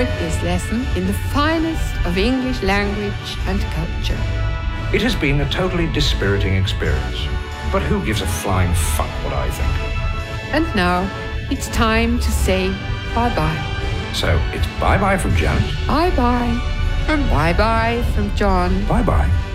enjoyed this lesson in the finest of English language and culture. It has been a totally dispiriting experience, but who gives a flying fuck what I think? And now it's time to say bye-bye. So it's bye-bye from Janet. Bye-bye. And bye-bye from John. Bye-bye.